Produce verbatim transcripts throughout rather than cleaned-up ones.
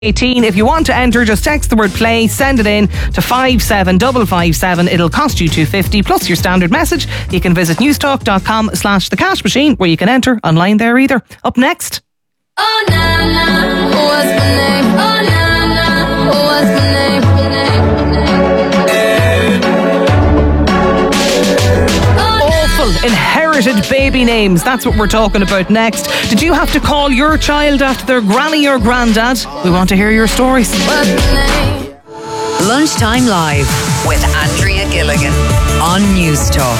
eighteen. If you want to enter, just text the word play, send it in to five seven five five seven. It'll cost you two fifty plus your standard message. You can visit newstalk.com slash the cash machine where you can enter online there either. Up next. Oh na na, what's my name? Oh na na, what's my name? Awful inherited baby names. That's what we're talking about next. Did you have to call your child after their granny or granddad? We want to hear your stories. What's my name? Lunchtime Live with Andrea Gilligan on News Talk.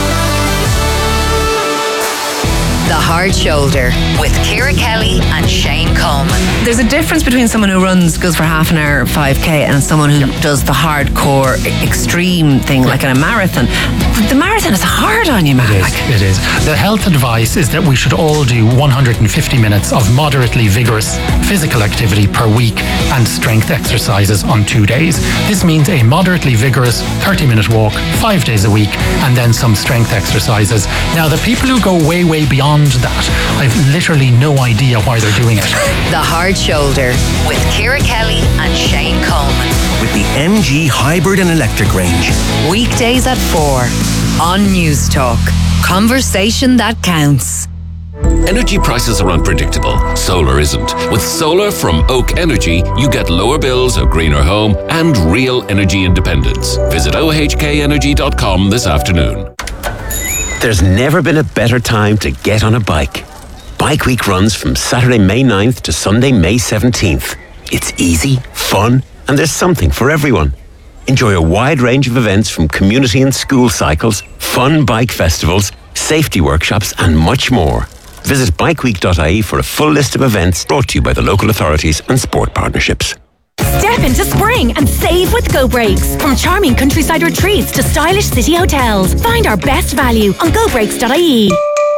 The Hard Shoulder with Ciara Kelly and Shane Coleman. There's a difference between someone who runs, goes for half an hour, five K, and someone who does the hardcore, extreme thing like in a marathon. The marathon is hard on you, man. It is, it is. The health advice is that we should all do one hundred fifty minutes of moderately vigorous physical activity per week and strength exercises on two days. This means a moderately vigorous thirty minute walk, five days a week, and then some strength exercises. Now, the people who go way, way beyond that, I've literally no idea why they're doing it. The Hard Shoulder with Ciara Kelly and Shane Coleman. With the M G hybrid and electric range. Weekdays at four on News Talk. Conversation that counts. Energy prices are unpredictable. Solar isn't. With solar from Oak Energy, you get lower bills, a greener home, and real energy independence. Visit O H K energy dot com this afternoon. There's never been a better time to get on a bike. Bike Week runs from Saturday, May ninth to Sunday, May seventeenth. It's easy, fun, and there's something for everyone. Enjoy a wide range of events from community and school cycles, fun bike festivals, safety workshops, and much more. Visit bike week dot I E for a full list of events brought to you by the local authorities and sport partnerships. Step into spring and save with Go Breaks. From charming countryside retreats to stylish city hotels, find our best value on go breaks dot I E.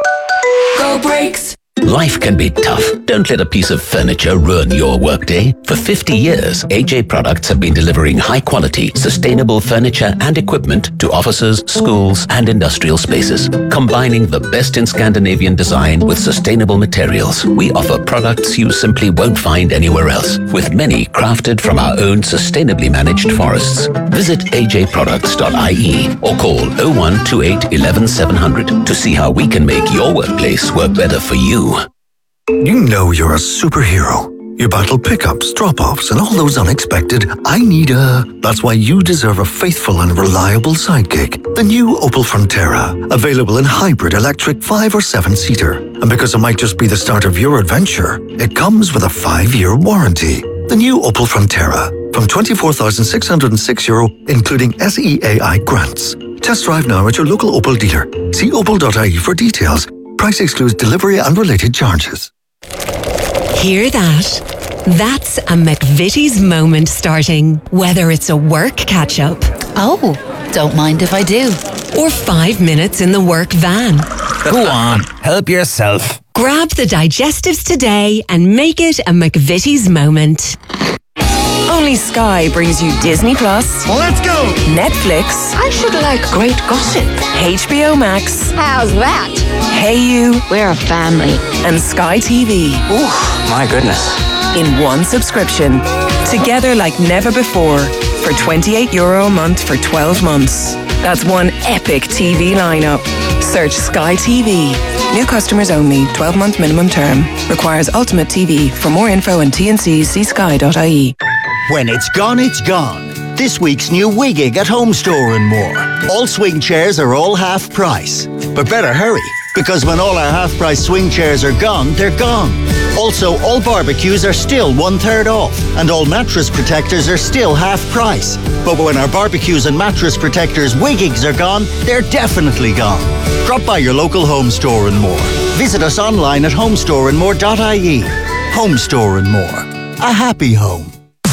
Go Breaks. Life can be tough. Don't let a piece of furniture ruin your workday. For fifty years, A J Products have been delivering high-quality, sustainable furniture and equipment to offices, schools, and industrial spaces. Combining the best in Scandinavian design with sustainable materials, we offer products you simply won't find anywhere else, with many crafted from our own sustainably managed forests. Visit A J products dot I E or call oh one two eight, eleven seven hundred to see how we can make your workplace work better for you. You know you're a superhero. You battle pickups, drop-offs, and all those unexpected I need a... That's why you deserve a faithful and reliable sidekick. The new Opel Frontera. Available in hybrid, electric, five or seven-seater. And because it might just be the start of your adventure, it comes with a five-year warranty. The new Opel Frontera. From twenty-four thousand six hundred six euro, including S E A I grants. Test drive now at your local Opel dealer. See opel dot I E for details. Price excludes delivery and related charges. Hear that? That's a McVitie's moment starting. Whether it's a work catch-up. Oh, don't mind if I do. Or five minutes in the work van. Go on, help yourself. Grab the digestives today and make it a McVitie's moment. Only Sky brings you Disney Plus. Let's go! Netflix. I should like great gossip. H B O Max. How's that? Hey You. We're a family. And Sky T V. Ooh, my goodness. In one subscription. Together like never before. For twenty-eight euro a month for twelve months. That's one epic T V lineup. Search Sky T V. New customers only. twelve month minimum term. Requires Ultimate T V. For more info and T and Cs, see sky dot I E. When it's gone, it's gone. This week's new Wigging at Home Store and more. All swing chairs are all half price. But better hurry, because when all our half price swing chairs are gone, they're gone. Also, all barbecues are still one third off, and all mattress protectors are still half price. But when our barbecues and mattress protectors Wiggings are gone, they're definitely gone. Drop by your local Home Store and more. Visit us online at home store and more dot I E. Home Store and more. A happy home.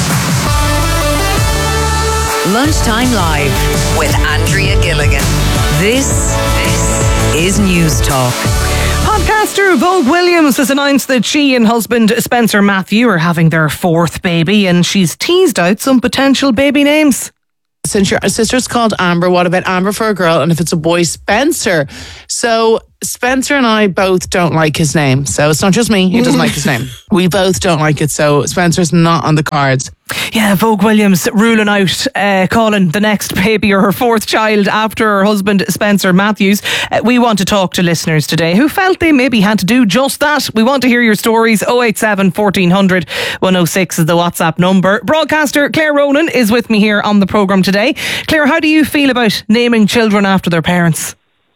Lunchtime Live with Andrea Gilligan. This, this is News Talk. Podcaster Vogue Williams has announced that she and husband Spencer Matthew are having their fourth baby, and she's teased out some potential baby names. since your sister's called Amber, what about Amber for a girl? And if it's a boy, Spencer. So Spencer and I both don't like his name. So it's not just me who doesn't like his name. We both don't like it. So Spencer's not on the cards. Yeah, Vogue Williams ruling out uh, Colin, the next baby or her fourth child after her husband Spencer Matthews. Uh, we want to talk to listeners today who felt they maybe had to do just that. We want to hear your stories. oh eight seven, fourteen hundred, one oh six is the WhatsApp number. Broadcaster Claire Ronan is with me here on the programme today. Claire, how do you feel about naming children after their parents?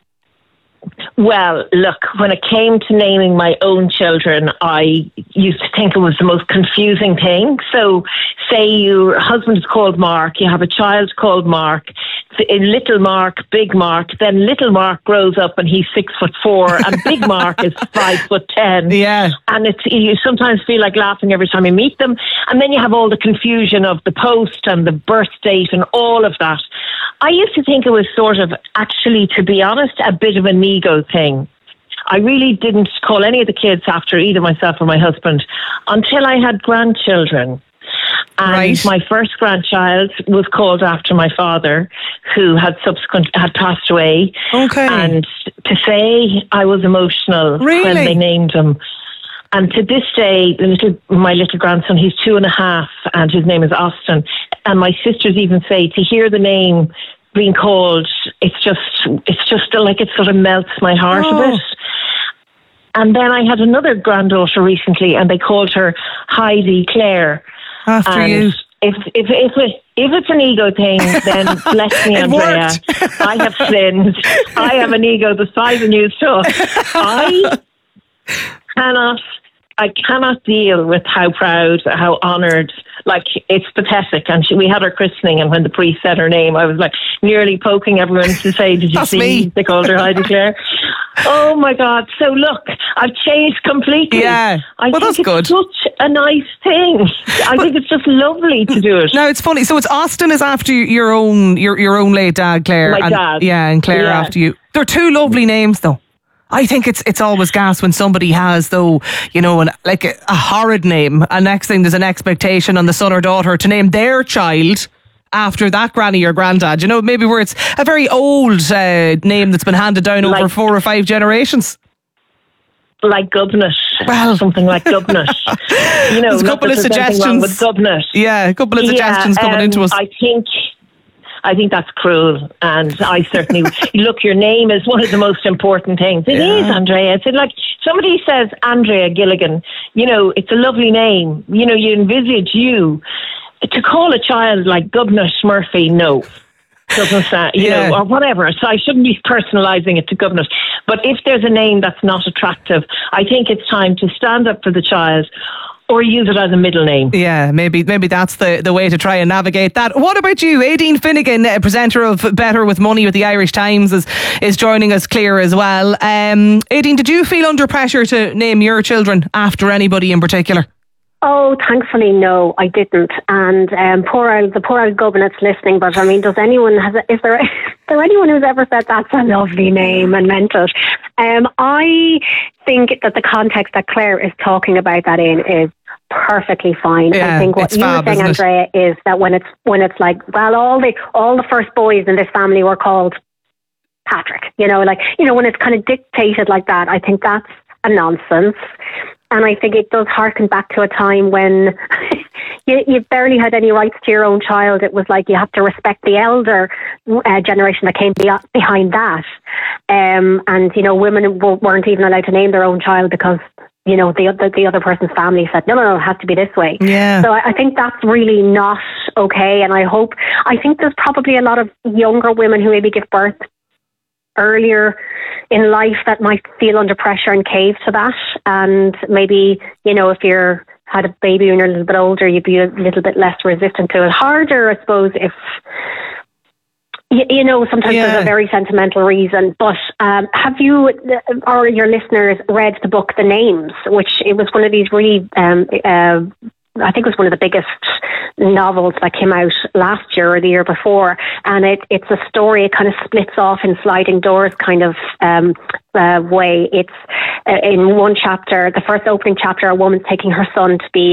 Well, look, when it came to naming my own children, I used to think it was the most confusing thing. So, say your husband is called Mark, you have a child called Mark, little Mark, big Mark, then little Mark grows up and he's six foot four and big Mark is five foot ten. Yeah. And it's, you sometimes feel like laughing every time you meet them. And then you have all the confusion of the post and the birth date and all of that. I used to think it was sort of, actually, to be honest, a bit of an ego thing. I really didn't call any of the kids after either myself or my husband until I had grandchildren. And right. my first grandchild was called after my father, who had subsequent had passed away. Okay. And to say I was emotional Really? when they named him. And to this day, the little, my little grandson, he's two and a half, and his name is Austin. And my sisters even say to hear the name being called, it's just, it's just like it sort of melts my heart Oh. a bit. And then I had another granddaughter recently, and they called her Heidi Claire. After and you. If if if it, if it's an ego thing, then bless me, It Andrea. worked. I have sinned. I have an ego the size of News Talk. I cannot. I cannot deal with how proud, how honoured, like, it's pathetic. And she, we had her christening, and when the priest said her name, I was like nearly poking everyone to say, did you That's see me. they called her Heidi Claire? Oh my God. So look, I've changed completely. Yeah. I Well, think that's good. it's such a nice thing. I think it's just lovely to do it. No, it's funny. So it's Austin is after your own your your own late dad, Claire. My and, dad. Yeah, and Claire Yeah. after you. They're two lovely names, though. I think it's it's always gas when somebody has, though, you know, an, like a, a horrid name, and next thing there's an expectation on the son or daughter to name their child after that granny or granddad. You know, maybe where it's a very old uh, name that's been handed down over Like- four or five generations. Like Gubnut. Well, something like Gubnut. You know, There's a not couple that of there's anything wrong with suggestions. Gubnut. Yeah, a couple of suggestions Yeah, coming um, into us. I think, I think that's cruel, and I certainly look. Your name is one of the most important things. It Yeah. is, Andrea. It's like somebody says Andrea Gilligan. You know, it's a lovely name. You know, you envisage you to call a child like Gubnut Murphy. No. Doesn't sound, you Yeah. know, or whatever. So I shouldn't be personalising it to Gubnut. But if there's a name that's not attractive, I think it's time to stand up for the child or use it as a middle name. Yeah, maybe maybe that's the, the way to try and navigate that. What about you? Aideen Finnegan, uh, presenter of Better with Money with the Irish Times, is, is joining us, Clear, as well. Um, Aideen, did you feel under pressure to name your children after anybody in particular? Oh, thankfully, no, I didn't. And um, poor old, the poor old government's listening. But I mean, does anyone has? Is there is there anyone who's ever said that's a lovely name and meant it? Um, I think that the context that Claire is talking about that in is perfectly fine. Yeah, I think what it's you fab, were saying, isn't it? Andrea, is that when it's when it's like, well, all the all the first boys in this family were called Patrick. You know, like you know, when it's kind of dictated like that, I think that's a nonsense. And I think it does harken back to a time when you, you barely had any rights to your own child. It was like you have to respect the elder uh, generation that came be- behind that. Um, and, you know, women w- weren't even allowed to name their own child because, you know, the, the, the other person's family said, no, no, no, it has to be this way. Yeah. So I, I think that's really not okay. And I hope, I think there's probably a lot of younger women who maybe give birth earlier in life that might feel under pressure and cave to that. And maybe, you know, if you're had a baby when you're a little bit older, you'd be a little bit less resistant to it. Harder, I suppose, if you, you know, sometimes Yeah. there's a very sentimental reason. But um, have you or your listeners read the book The Names, which it was one of these really um, uh, I think it was one of the biggest novels that came out last year or the year before. And it, it's a story, it kind of splits off in sliding doors kind of um, uh, way. It's uh, in one chapter, the first opening chapter, a woman's taking her son to be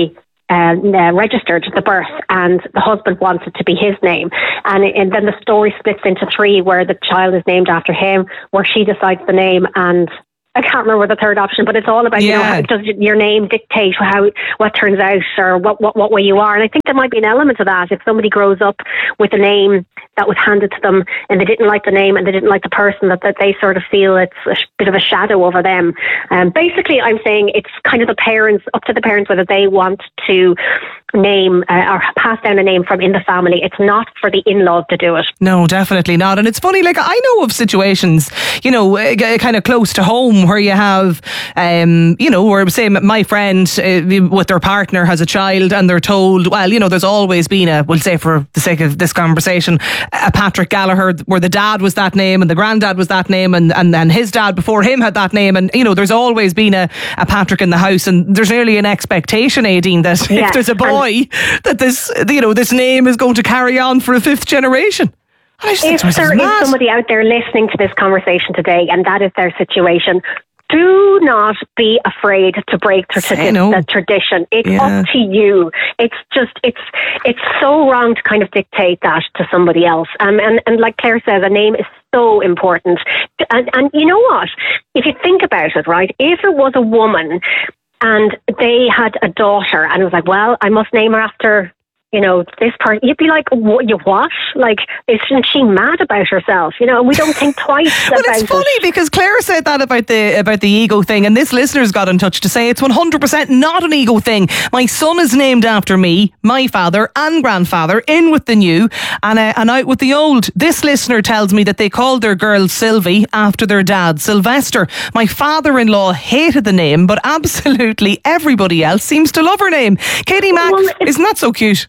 uh, uh, registered the birth, and the husband wants it to be his name. And, and then the story splits into three, where the child is named after him, where she decides the name, and I can't remember the third option, but it's all about, Yeah. you know, how does your name dictate how what turns out, or what, what, what way you are. And I think there might be an element of that. If somebody grows up with a name that was handed to them and they didn't like the name and they didn't like the person, that, that they sort of feel it's a sh- bit of a shadow over them. Um, basically, I'm saying it's kind of the parents, up to the parents whether they want to name uh, or pass down a name from in the family. It's not for the in-laws to do it. No, definitely not. And it's funny, like, I know of situations, you know, uh, g- kind of close to home where you have, um, you know, where, say, my friend uh, with their partner has a child and they're told, well, you know, there's always been a, we'll say for the sake of this conversation, a Patrick Gallagher, where the dad was that name and the granddad was that name, and, and, and his dad before him had that name. And, you know, there's always been a, a Patrick in the house, and there's nearly an expectation, Aideen, that Yes, if there's a boy, that this, you know, this name is going to carry on for a fifth generation. I just think If this is there is mad. somebody out there listening to this conversation today and that is their situation, do not be afraid to break the, Say tradi- no. the tradition. It's Yeah. up to you. It's just, it's it's so wrong to kind of dictate that to somebody else. Um, and, and like Claire says, a name is so important. And, and you know what? If you think about it, right, if it was a woman and they had a daughter and it was like, well, I must name her after, you know, this person, you'd be like, what, you what? Like, isn't she mad about herself? You know, and we don't think twice Well, about it's funny it. because Claire said that about the about the ego thing, and this listener's got in touch to say it's one hundred percent not an ego thing. My son is named after me, my father and grandfather, in with the new and uh, and out with the old. This listener tells me that they called their girl Sylvie after their dad, Sylvester. My father-in-law hated the name, but absolutely everybody else seems to love her name. Katie Mack, Well, it's- isn't that so cute?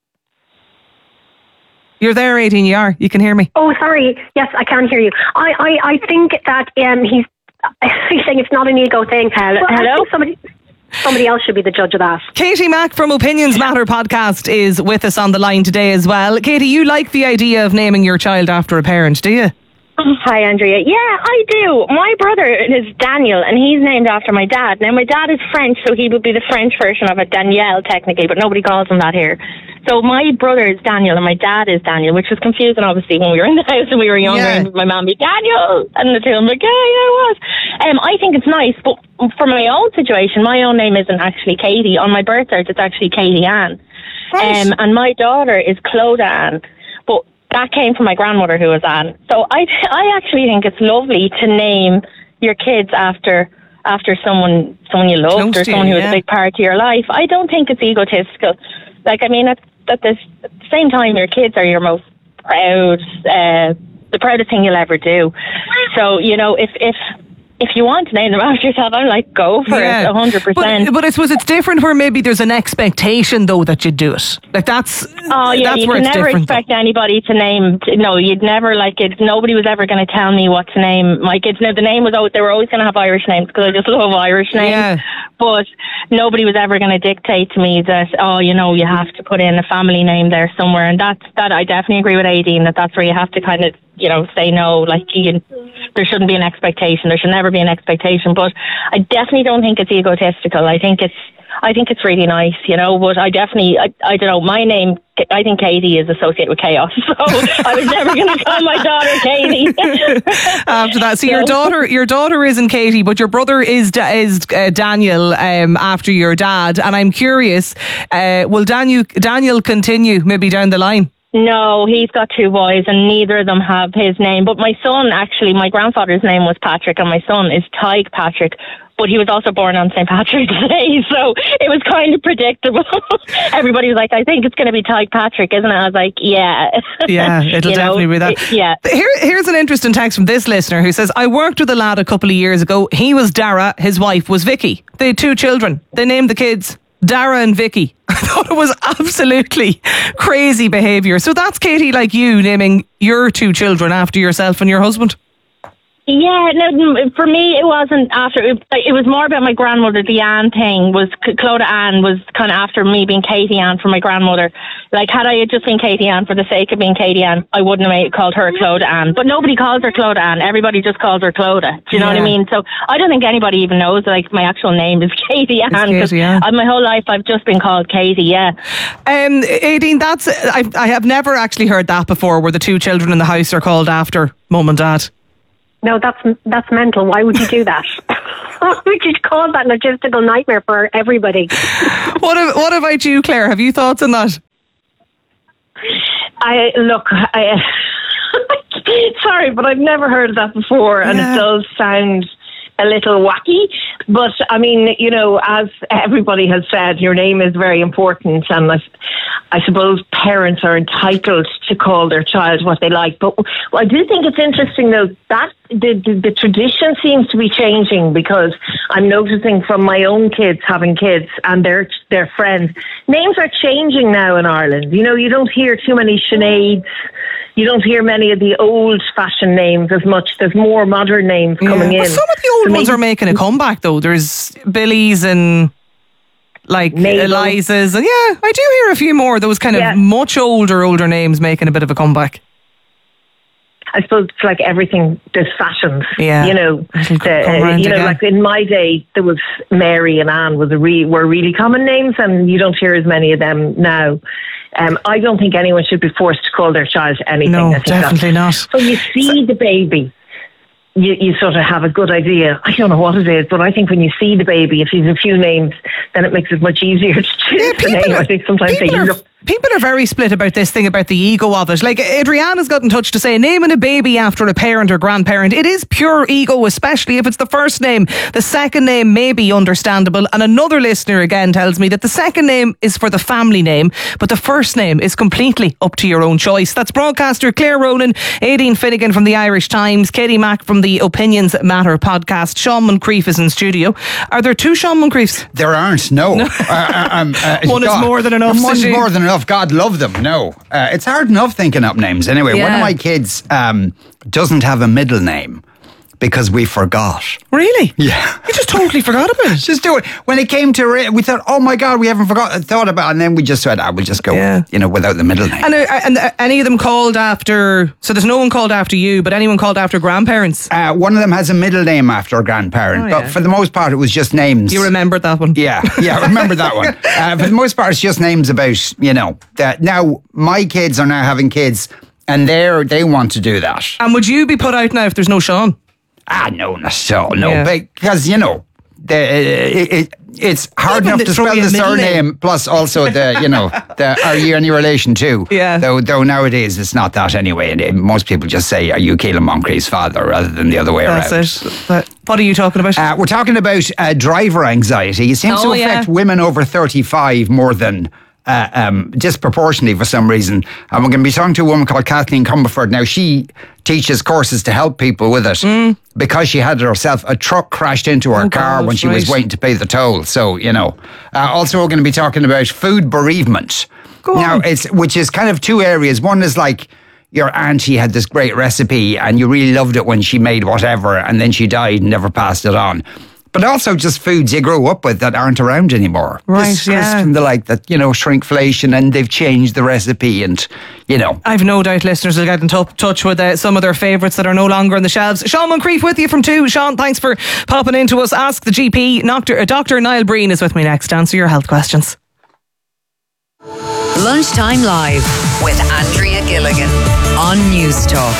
You're there, Aideen, you are. You can hear me. Oh, sorry. Yes, I can hear you. I, I, I think that um, he's, he's saying it's not an ego thing. Hello? Well, I think somebody, somebody else should be the judge of that. Katie Mack from Opinions Matter podcast is with us on the line today as well. Katie, you like the idea of naming your child after a parent, do you? Hi, Andrea. Yeah, I do. My brother is Daniel, and he's named after my dad. Now, my dad is French, so he would be the French version of it, Danielle, technically, but nobody calls him that here. So my brother is Daniel, and my dad is Daniel, which was confusing, obviously, when we were in the house and we were younger, Yeah. and my mum would be, Daniel! And the two of them like, yeah, yeah, it was. Um, I think it's nice, but for my own situation, my own name isn't actually Katie. On my birth cert, it's actually Katie Ann. Right. Um, and my daughter is Claude Ann. But that came from my grandmother, who was Anne. So I, I actually think it's lovely to name your kids after after someone someone you loved Close or to you, someone who was yeah. a big part of your life. I don't think it's egotistical. Like, I mean, at, at, this, at the same time, your kids are your most proud, uh, the proudest thing you'll ever do. So, you know, if if if you want to name them after yourself, I'm like, go for it, one hundred percent. But, but I suppose it's different where maybe there's an expectation, though, that you do it. Like, that's, Oh yeah, that's you where can it's never different. expect anybody to name. To, no, you'd never like it. Nobody was ever going to tell me what to name my kids. Now the name was always, they were always going to have Irish names because I just love Irish names. Yeah. But nobody was ever going to dictate to me that, oh, you know, you have to put in a family name there somewhere. And that's that. I definitely agree with Aideen that that's where you have to kind of, you know, say no. Like, you, there shouldn't be an expectation. There should never be an expectation. But I definitely don't think it's egotistical. I think it's. I think it's really nice, you know, but I definitely, I, I don't know, my name, I think Katie is associated with chaos, so I was never going to call my daughter Katie. After that, so your daughter, your daughter isn't Katie, but your brother is Da- is uh, Daniel um, after your dad, and I'm curious, uh, will Daniel Daniel continue maybe down the line? No, he's got two boys and neither of them have his name. But my son, actually, my grandfather's name was Patrick and my son is Tig Patrick. But he was also born on Saint Patrick's Day, so it was kind of predictable. Everybody was like, I think it's going to be Tig Patrick, isn't it? I was like, yeah. Yeah, it'll You know, definitely be that. it- yeah. Here, here's an interesting text from this listener who says, I worked with a lad a couple of years ago. He was Dara, his wife was Vicky. They had two children. They named the kids Dara and Vicky. I thought it was absolutely crazy behaviour. So that's Katie, like you, naming your two children after yourself and your husband. Yeah, no, for me it wasn't after. It, it was more about my grandmother. The Anne thing was Clodagh Anne was kind of after me being Katie Anne for my grandmother. Like, had I just been Katie Anne for the sake of being Katie Anne, I wouldn't have made, called her Clodagh Anne. But nobody calls her Clodagh Anne. Everybody just calls her Clodagh. Do you know Yeah. what I mean? So I don't think anybody even knows like my actual name is Katie Anne. 'cause Katie Anne. I- my whole life I've just been called Katie. Yeah. Um, Aideen, that's I, I have never actually heard that before, where the two children in the house are called after mum and dad. No, that's that's mental. Why would you do that? Why would you cause that logistical nightmare for everybody? What have, what about you, Claire? Have you thoughts on that? I look. I, sorry, but I've never heard of that before, and Yeah. it does sound a little wacky. But I mean, you know, as everybody has said, your name is very important, and I, I suppose parents are entitled to call their child what they like. But I do think it's interesting, though, that the, the, the tradition seems to be changing, because I'm noticing from my own kids having kids and their their friends, names are changing now in Ireland. You know, you don't hear too many Sineads. You don't hear many of the old-fashioned names as much. There's more modern names coming Yeah. in. But some of the old So ones maybe- are making a comeback, though. There's Billy's and like Mabel. Eliza's, and yeah, I do hear a few more of those kind Yeah. of much older, older names making a bit of a comeback. I suppose it's like everything, there's fashions. Yeah. You know, It'll the, come uh, round you know, again. like in my day, there was Mary and Anne was a re- were really common names, and you don't hear as many of them now. Um, I don't think anyone should be forced to call their child anything. No, I think definitely that's- not. So you see the baby, you, you sort of have a good idea. I don't know what it is, but I think when you see the baby, if he's a few names, then it makes it much easier to choose the name. I think sometimes they people, are, look. people are very split about this thing about the ego of it. Like, Adriana's got in touch to say, naming a baby after a parent or grandparent, it is pure ego, especially if it's the first name. The second name may be understandable. And another listener again tells me that the second name is for the family name, but the first name is completely up to your own choice. That's broadcaster Claire Ronan, Aideen Finnegan from the Irish Times, Katie Mack from the Opinions Matter podcast. Sean Moncrief is in studio. Are there two Sean Moncriefs? There aren't, no. uh, uh, um, uh, One is God, more than enough, One's Stacey. more than enough. God love them, no. Uh, it's hard enough thinking up names. Anyway, one Yeah. of my kids um, doesn't have a middle name because we forgot. Really? Yeah. You just totally forgot about it. Just do it. When it came to it, we thought, oh my God, we haven't forgot, thought about it. And then we just said, I will just go, Yeah. you know, without the middle name. And, uh, and uh, any of them called after, so there's no one called after you, but anyone called after grandparents? Uh, one of them has a middle name after a grandparent, Oh, but yeah. for the most part, it was just names. You remembered that one? Yeah, yeah, I remember that one. Uh, for the most part, it's just names about, you know, that now my kids are now having kids and they're, they want to do that. And would you be put out now if there's no Sean? Ah, no, not so, no, Yeah. because, you know, the, it, it, it's hard Even enough the- to throw spell you a the middle surname, name. plus also the, you know, the, are you any relation to? Yeah. Though, though nowadays it's not that anyway. And uh, most people just say, are you Keelan Moncrief's father, rather than the other way around. That's it. But what are you talking about? Uh, we're talking about uh, driver anxiety. It seems Oh, to affect yeah. women over thirty-five more than uh, um, disproportionately for some reason. And we're going to be talking to a woman called Kathleen Cumberford. Now, she teaches courses to help people with it because she had it herself. A truck crashed into her Mm. Oh, car God, when she was right. waiting to pay the toll. So, you know. Uh, also, we're going to be talking about food bereavement. Go now, on. it's which is kind of two areas. One is like, your auntie had this great recipe and you really loved it when she made whatever, and then she died and never passed it on. But also just foods you grew up with that aren't around anymore. Right, This yeah. crisps and the like that, you know, shrinkflation, and they've changed the recipe and, you know. I've no doubt listeners will get in t- touch with uh, some of their favourites that are no longer on the shelves. Sean Moncrief with you from two. Sean, thanks for popping into us. Ask the G P. Doctor, uh, Doctor Niall Breen is with me next to answer your health questions. Lunchtime Live with Andrea Gilligan on News Talk.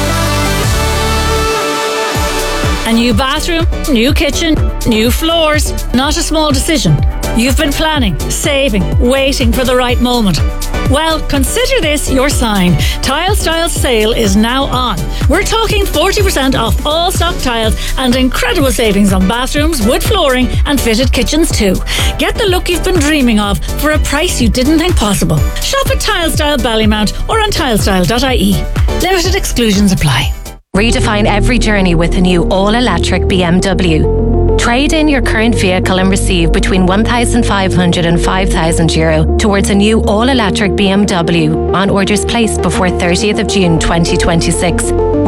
A new bathroom, new kitchen, new floors. Not a small decision. You've been planning, saving, waiting for the right moment. Well, consider this your sign. Tile Styles sale is now on. We're talking forty percent off all stock tiles and incredible savings on bathrooms, wood flooring and fitted kitchens too. Get the look you've been dreaming of for a price you didn't think possible. Shop at Tile Style Ballymount or on tilestyle dot I E. Limited exclusions apply. Redefine every journey with a new all-electric B M W. Trade in your current vehicle and receive between one thousand five hundred and five thousand euro towards a new all-electric B M W on orders placed before thirtieth of June twenty twenty-six.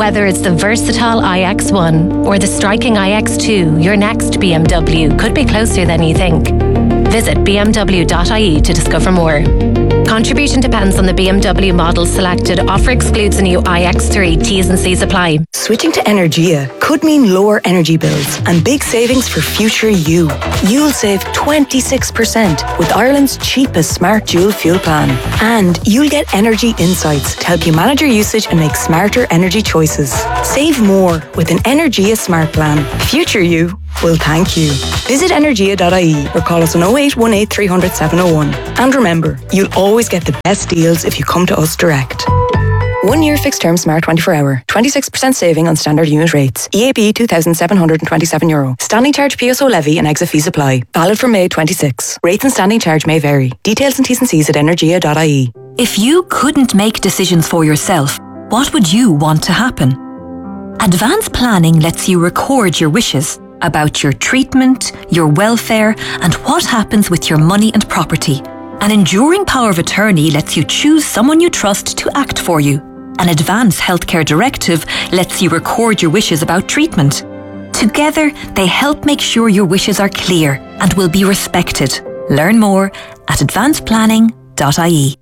Whether it's the versatile i X one or the striking i X two, your next B M W could be closer than you think. Visit b m w dot i e to discover more. Contribution depends on the B M W model selected. Offer excludes the new i X three. T's and C's apply. Switching to Energia could mean lower energy bills and big savings for future you. You'll save twenty-six percent with Ireland's cheapest smart dual fuel plan. And you'll get energy insights to help you manage your usage and make smarter energy choices. Save more with an Energia smart plan. Future you will thank you. Visit energia dot i e or call us on oh eight one eight, three hundred, seven oh one. And remember, you'll always get the best deals if you come to us direct. One year fixed term Smart twenty-four hour. twenty-six percent saving on standard unit rates. E A B two thousand seven hundred twenty-seven euro. Standing charge P S O levy and exit fees apply. Valid from May twenty-sixth. Rates and standing charge may vary. Details and T's and C's at energia dot i e. If you couldn't make decisions for yourself, what would you want to happen? Advanced planning lets you record your wishes about your treatment, your welfare, and what happens with your money and property. An enduring power of attorney lets you choose someone you trust to act for you. An advance healthcare directive lets you record your wishes about treatment. Together, they help make sure your wishes are clear and will be respected. Learn more at advanced planning dot i e.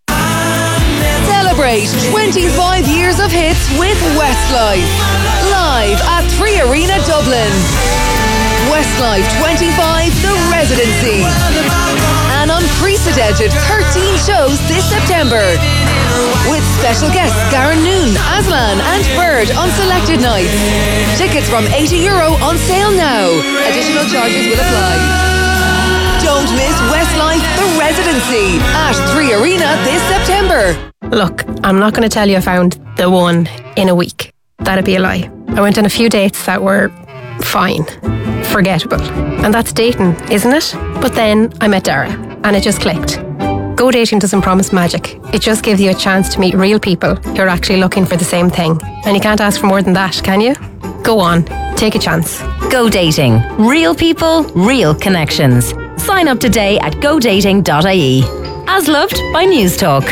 Celebrate twenty-five years of hits with Westlife. Live at Three Arena Dublin. Westlife twenty-five, The Residency. An unprecedented thirteen shows this September. With special guests Garen Noon, Aslan and Bird on selected nights. Tickets from eighty euro on sale now. Additional charges will apply. Don't miss Westlife, The Residency at Three Arena this September. Look, I'm not going to tell you I found the one in a week. That'd be a lie. I went on a few dates that were fine, forgettable. And that's dating, isn't it? But then I met Dara and it just clicked. Go Dating doesn't promise magic. It just gives you a chance to meet real people who are actually looking for the same thing. And you can't ask for more than that, can you? Go on, take a chance. Go Dating. Real people, real connections. Sign up today at go dating dot i e. As loved by News Talk.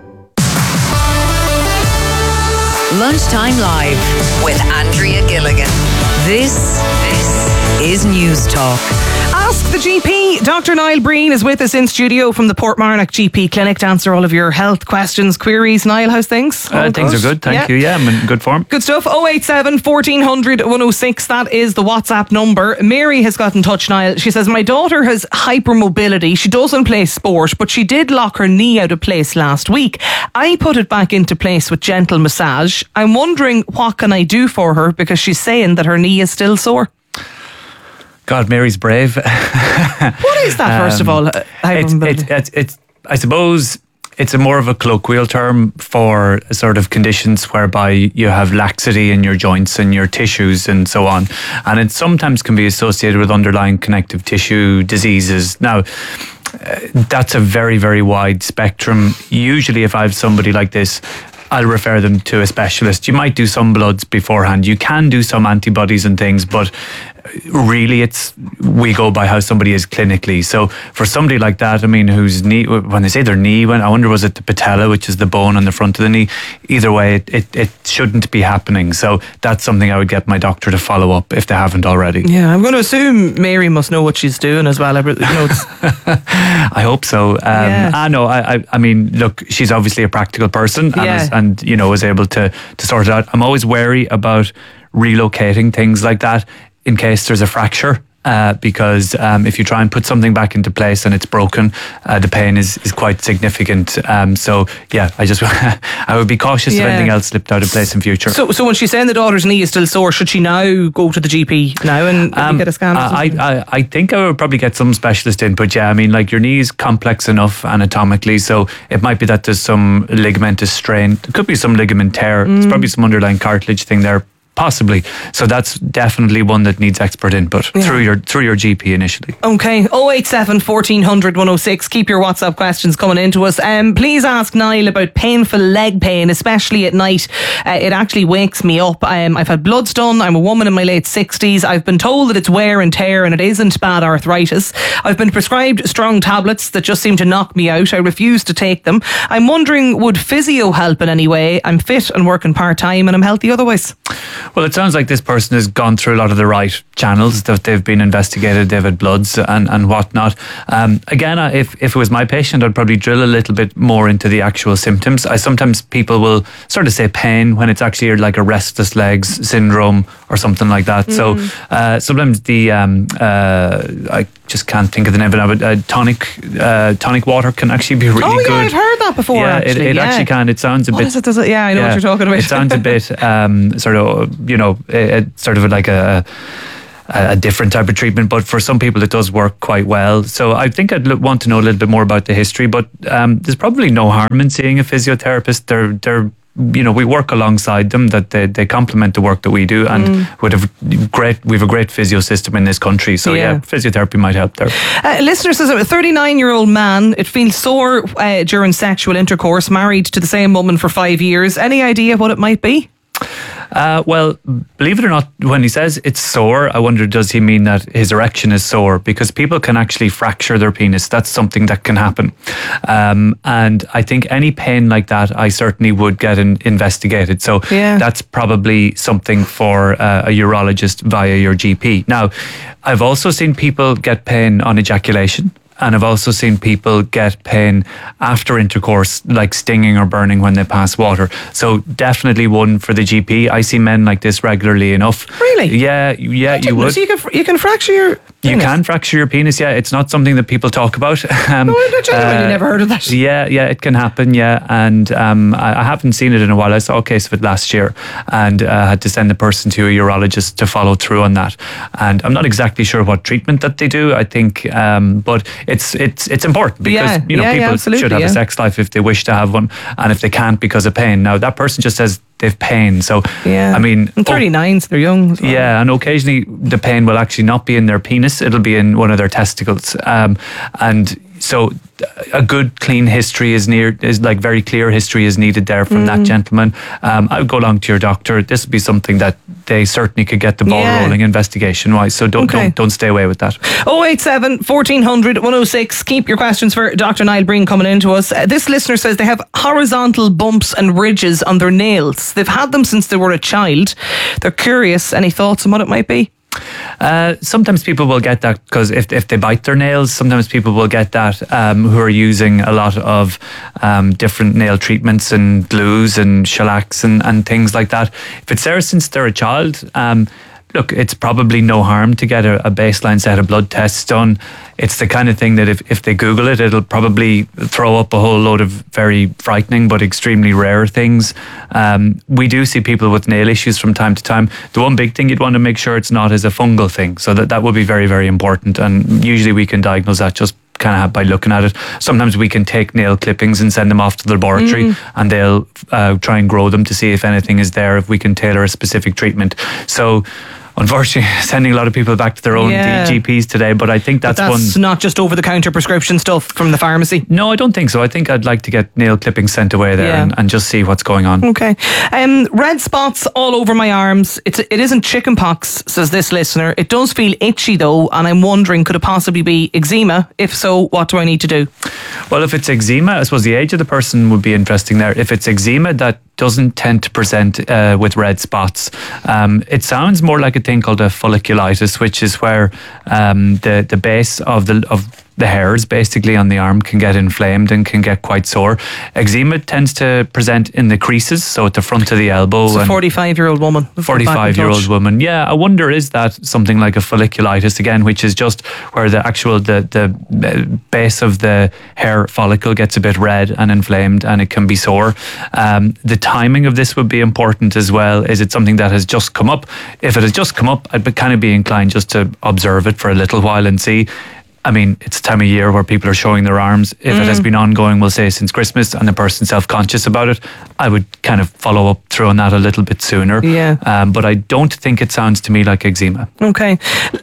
Lunchtime Live with Andrea Gilligan. This, this is News Talk. Ask the G P. Doctor Niall Breen is with us in studio from the Portmarnock G P Clinic to answer all of your health questions, queries. Niall, how's things? Uh, things are good, thank yeah. you. Yeah, I'm in good form. Good stuff. oh eight seven, fourteen hundred, one oh six. That is the WhatsApp number. Mary has got in touch, Niall. She says, my daughter has hypermobility. She doesn't play sport, but she did lock her knee out of place last week. I put it back into place with gentle massage. I'm wondering what can I do for her because she's saying that her knee is still sore. God, Mary's brave. What is that, first um, of all? It's, it's, it's, it's, I suppose it's a more of a colloquial term for sort of conditions whereby you have laxity in your joints and your tissues and so on. And it sometimes can be associated with underlying connective tissue diseases. Now, uh, that's a very, very wide spectrum. Usually if I have somebody like this, I'll refer them to a specialist. You might do some bloods beforehand. You can do some antibodies and things, but really it's we go by how somebody is clinically. So for somebody like that, I mean, whose knee, when they say their knee, when I wonder was it the patella, which is the bone on the front of the knee. Either way, it, it, it shouldn't be happening. So that's something I would get my doctor to follow up if they haven't already. Yeah, I'm going to assume Mary must know what she's doing as well. You know, I hope so. Um, yeah. I know. I, I, I mean, look, she's obviously a practical person and, yeah. is, and you know, is able to to sort it out. I'm always wary about relocating things like that in case there's a fracture. Uh, because um, if you try and put something back into place and it's broken, uh, the pain is, is quite significant. Um, so yeah, I just I would be cautious yeah. if anything else slipped out of place in future. So, so when she's saying the daughter's knee is still sore, should she now go to the G P now and um, get a scan? Or I, I I think I would probably get some specialist input. Yeah, I mean, like your knee is complex enough anatomically, so it might be that there's some ligamentous strain. It could be some ligament tear. Mm. There's probably some underlying cartilage thing there. possibly. So that's definitely one that needs expert input Yeah. through your through your G P initially. Okay, oh eight seven, fourteen hundred, one oh six. Keep your WhatsApp questions coming into us. Um, please ask Niall about painful leg pain, especially at night. Uh, it actually wakes me up. Um, I've had bloods done. I'm a woman in my late sixties. I've been told that it's wear and tear and it isn't bad arthritis. I've been prescribed strong tablets that just seem to knock me out. I refuse to take them. I'm wondering, would physio help in any way? I'm fit and working part-time and I'm healthy otherwise. Well, it sounds like this person has gone through a lot of the right channels, that they've been investigated, they've had bloods and, and whatnot. Um, again, I- if, if it was my patient, I'd probably drill a little bit more into the actual symptoms. I sometimes people will sort of say pain when it's actually like a restless legs syndrome or something like that. Mm. So uh, sometimes the, um, uh, I just can't think of the name of it, but uh, tonic, uh, tonic water can actually be really oh good. yeah, I've heard that before. Yeah, actually. it, it yeah. actually can. It sounds a What bit. is it? Does it? Yeah, I know what you're talking about. It sounds a bit um, sort of, you know, it, it sort of like a. a different type of treatment, but for some people it does work quite well. So I think I'd look, want to know a little bit more about the history, but um, there's probably no harm in seeing a physiotherapist. They're, they're, you know, we work alongside them, that they, they complement the work that we do, and Mm. we have great, we have a great physio system in this country. So yeah, Yeah. physiotherapy might help there. Uh, a listener says, a thirty-nine-year-old man, it feels sore uh, during sexual intercourse, married to the same woman for five years. Any idea what it might be? Uh, well, believe it or not, when he says it's sore, I wonder, does he mean that his erection is sore? Because people can actually fracture their penis. That's something that can happen. Um, and I think any pain like that, I certainly would get in, investigated. So Yeah. that's probably something for uh, a urologist via your G P. Now, I've also seen people get pain on ejaculation. And I've also seen people get pain after intercourse, like stinging or burning when they pass water. So definitely one for the G P. I see men like this regularly enough. Really? Yeah, yeah, you would. So you can, you can fracture your You penis? can fracture your penis, yeah. It's not something that people talk about. Um, No, I genuinely never heard of that. Yeah, yeah, it can happen, yeah. And um, I, I haven't seen it in a while. I saw a case of it last year and uh, had to send the person to a urologist to follow through on that. And I'm not exactly sure what treatment that they do, I think, um, but it's it's it's important because Yeah, you know yeah, yeah, people absolutely, should have yeah. a sex life if they wish to have one, and if they can't because of pain. Now that person just says they've pain, so Yeah. I mean, I'm thirty-nine, so they're young. as well. yeah, and occasionally the pain will actually not be in their penis, it'll be in one of their testicles. Um, and so a good clean history is near is like very clear history is needed there from that Mm. gentleman. Um, I would go along to your doctor. This would be something that they certainly could get the ball Yeah. rolling investigation wise. So don't Okay. don't don't stay away with that. oh eight seven, fourteen hundred, one oh six. Keep your questions for Doctor Niall Breen coming into us. Uh, this listener says they have horizontal bumps and ridges on their nails. They've had them since they were a child. They're curious. Any thoughts on what it might be? Uh, sometimes people will get that because if, if they bite their nails, sometimes people will get that um, who are using a lot of um, different nail treatments and glues and shellacs and, and things like that. If it's there since they're a child, um, look, it's probably no harm to get a, a baseline set of blood tests done. It's the kind of thing that if, if they Google it, it'll probably throw up a whole load of very frightening but extremely rare things. Um, we do see people with nail issues from time to time. The one big thing you'd want to make sure it's not is a fungal thing. So that, that would be very, very important. And usually we can diagnose that just kind of by looking at it. Sometimes we can take nail clippings and send them off to the laboratory Mm. and they'll uh, try and grow them to see if anything is there, if we can tailor a specific treatment. So unfortunately, sending a lot of people back to their own Yeah. G Ps today, but I think But that's, that's one. not just over-the-counter prescription stuff from the pharmacy. No, I don't think so. I think I'd like to get nail clippings sent away there Yeah. and, and just see what's going on. Okay. Um, red spots all over my arms. It's it isn't chicken pox, says this listener. It does feel itchy though, and I'm wondering, could it possibly be eczema? If so, what do I need to do? Well, if it's eczema, I suppose the age of the person would be interesting there. If it's eczema that doesn't tend to present uh, with red spots, um, it sounds more like a thing called a folliculitis, which is where um, the the base of the of the hairs basically on the arm can get inflamed and can get quite sore. Eczema tends to present in the creases, so at the front of the elbow. It's a and forty-five-year-old woman. forty-five-year-old woman. Yeah, I wonder, is that something like a folliculitis again, which is just where the actual the the base of the hair follicle gets a bit red and inflamed, and it can be sore. Um, the timing of this would be important as well. Is it something that has just come up? If it has just come up, I'd be kind of be inclined just to observe it for a little while and see. I mean, it's a time of year where people are showing their arms. If Mm. it has been ongoing, we'll say, since Christmas, and the person's self-conscious about it, I would kind of follow up through on that a little bit sooner. Yeah. Um, but I don't think it sounds to me like eczema. Okay.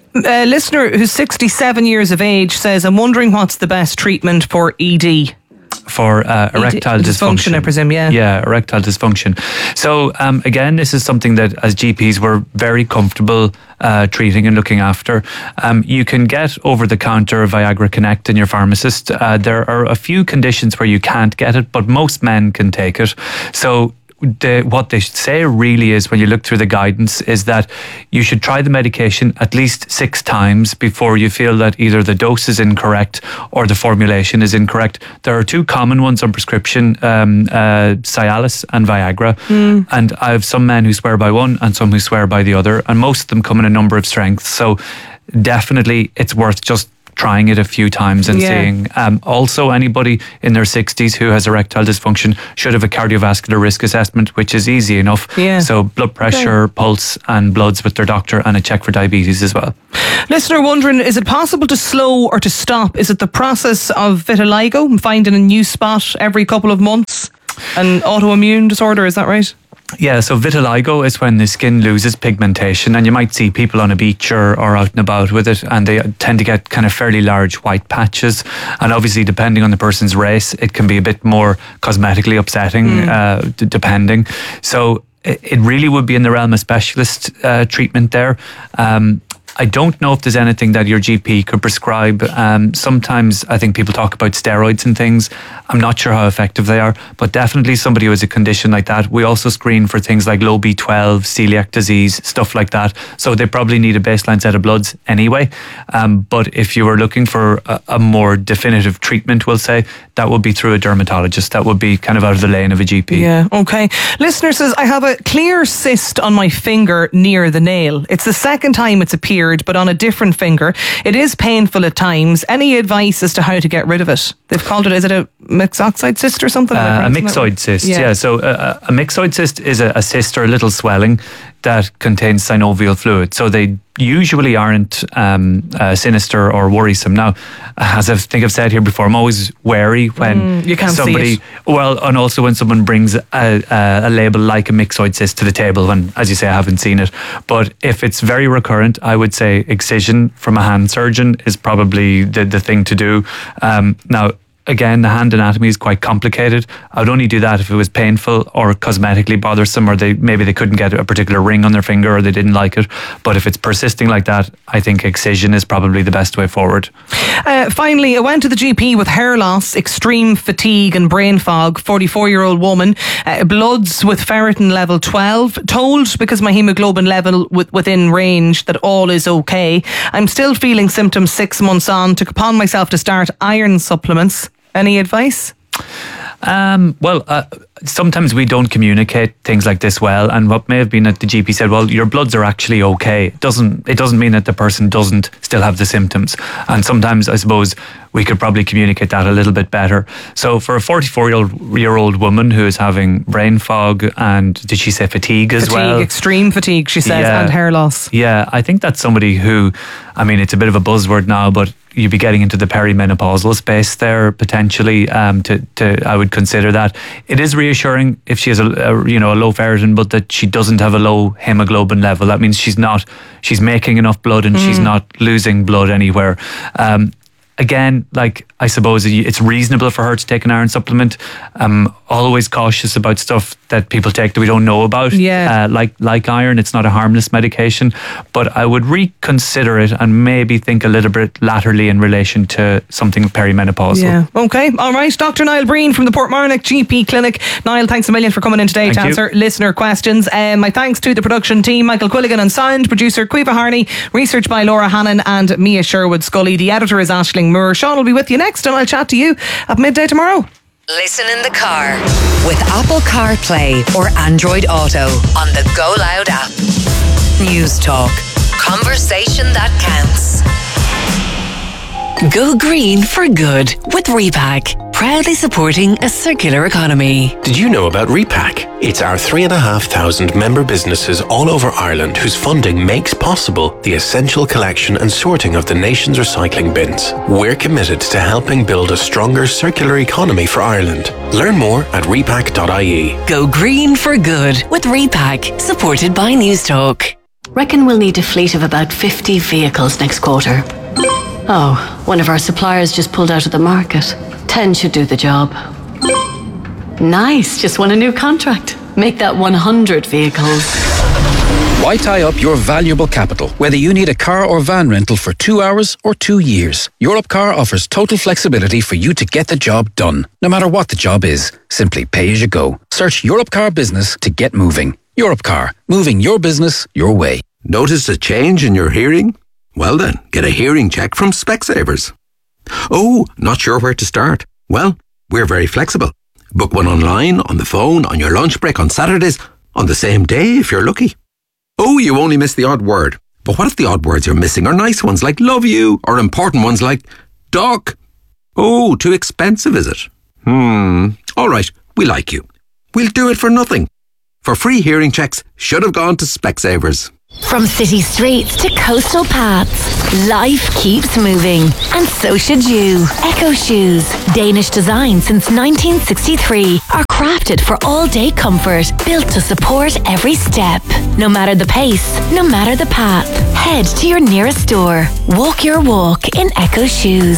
A listener who's sixty-seven years of age says, I'm wondering what's the best treatment for E D? For uh, erectile dysfunction, I presume, yeah. Yeah, erectile dysfunction. So um, again, this is something that as G Ps we're very comfortable uh, treating and looking after. Um, you can get over-the-counter Viagra Connect in your pharmacist. Uh, there are a few conditions where you can't get it, but most men can take it. So The, what they say really is, when you look through the guidance, is that you should try the medication at least six times before you feel that either the dose is incorrect or the formulation is incorrect. There are two common ones on prescription, um, uh, Cialis and Viagra. Mm. And I have some men who swear by one and some who swear by the other. And most of them come in a number of strengths. So definitely it's worth just trying it a few times and Yeah. seeing. Um, also, anybody in their sixties who has erectile dysfunction should have a cardiovascular risk assessment, which is easy enough. Yeah. So blood pressure, pulse and bloods with their doctor, and a check for diabetes as well. Listener wondering, is it possible to slow or to stop? Is it the process of vitiligo, finding a new spot every couple of months? An autoimmune disorder, is that right? Yeah, so vitiligo is when the skin loses pigmentation, and you might see people on a beach or, or out and about with it, and they tend to get kind of fairly large white patches. And obviously, depending on the person's race, it can be a bit more cosmetically upsetting, Mm. uh, d- depending. So it, it really would be in the realm of specialist uh, treatment there. Um, I don't know if there's anything that your G P could prescribe. Um, sometimes I think people talk about steroids and things. I'm not sure how effective they are, but definitely somebody who has a condition like that. We also screen for things like low B twelve, celiac disease, stuff like that. So they probably need a baseline set of bloods anyway. Um, but if you were looking for a, a more definitive treatment, we'll say, that would be through a dermatologist. That would be kind of out of the lane of a G P. Yeah, okay. Listener says, I have a clear cyst on my finger near the nail. It's the second time it's appeared, but on a different finger. It is painful at times. Any advice as to how to get rid of it? They've called it, is it a myxoxide cyst or something? Am I Uh, a pronouncing that myxoid right? cyst, yeah. So uh, a myxoid cyst is a, a cyst or a little swelling that contains synovial fluid. So they usually aren't um, uh, sinister or worrisome. Now, as I think I've said here before, I'm always wary when Mm, you can't see somebody, it. well, and also when someone brings a, a, a label like a myxoid cyst to the table, when, as you say, I haven't seen it. But if it's very recurrent, I would say excision from a hand surgeon is probably the, the thing to do. Um, now, again, the hand anatomy is quite complicated. I would only do that if it was painful or cosmetically bothersome, or they maybe they couldn't get a particular ring on their finger or they didn't like it. But if it's persisting like that, I think excision is probably the best way forward. Uh, finally, I went to the G P with hair loss, extreme fatigue and brain fog, forty-four-year-old woman, uh, bloods with ferritin level twelve, told because my hemoglobin level w- within range that all is okay. I'm still feeling symptoms six months on, took upon myself to start iron supplements. Any advice? Um, well, uh, sometimes we don't communicate things like this well, and what may have been that the G P said, well, your bloods are actually okay. It doesn't, it doesn't mean that the person doesn't still have the symptoms. And sometimes, I suppose, we could probably communicate that a little bit better. So for a forty-four-year-old woman who is having brain fog and, did she say fatigue as Fatigue, well? extreme fatigue, she says, Yeah. and hair loss. Yeah, I think that's somebody who, I mean, it's a bit of a buzzword now, but you'd be getting into the perimenopausal space there potentially. Um, to, to I would consider that. It is reassuring if she has a, a you know a low ferritin, but that she doesn't have a low hemoglobin level. That means she's not she's making enough blood and Mm. she's not losing blood anywhere. Um, Again, like, I suppose it's reasonable for her to take an iron supplement. I'm always cautious about stuff that people take that we don't know about. Yeah. Uh, like like iron, it's not a harmless medication. But I would reconsider it and maybe think a little bit laterally in relation to something perimenopausal. Yeah. Okay. All right. Doctor Niall Breen from the Portmarnock G P Clinic. Niall, thanks a million for coming in today Thank to you. answer listener questions. Um, my thanks to the production team, Michael Quilligan on sound, producer Quiva Harney, research by Laura Hannon and Mia Sherwood Scully. The editor is Aisling Moore. Sean will be with you next, and I'll chat to you at midday tomorrow. Listen in the car with Apple CarPlay or Android Auto on the Go Loud app. News Talk. Conversation that counts. Go green for good with Repack. proudly supporting a circular economy. Did you know about Repack? It's our three and a half thousand member businesses all over Ireland whose funding makes possible the essential collection and sorting of the nation's recycling bins. We're committed to helping build a stronger circular economy for Ireland. Learn more at repack dot I E. Go green for good with Repack, supported by Newstalk. Reckon we'll need a fleet of about fifty vehicles next quarter. Oh, one of our suppliers just pulled out of the market. ten should do the job. Nice, just won a new contract. Make that one hundred vehicles. Why tie up your valuable capital, whether you need a car or van rental for two hours or two years? Europcar offers total flexibility for you to get the job done, no matter what the job is. Simply pay as you go. Search Europcar Business to get moving. Europcar, moving your business your way. Notice a change in your hearing? Well then, get a hearing check from Specsavers. Oh, not sure where to start? Well, we're very flexible. Book one online, on the phone, on your lunch break, on Saturdays, on the same day if you're lucky. Oh, you only missed the odd word. But what if the odd words you're missing are nice ones like love you, or important ones like doc? Oh, too expensive, is it? Hmm, all right, we like you. We'll do it for nothing. For free hearing checks, should have gone to Specsavers. From city streets to coastal paths, life keeps moving, and so should you. Echo Shoes, Danish design since nineteen sixty-three, are crafted for all-day comfort, built to support every step. No matter the pace, no matter the path, head to your nearest store. Walk your walk in Echo Shoes.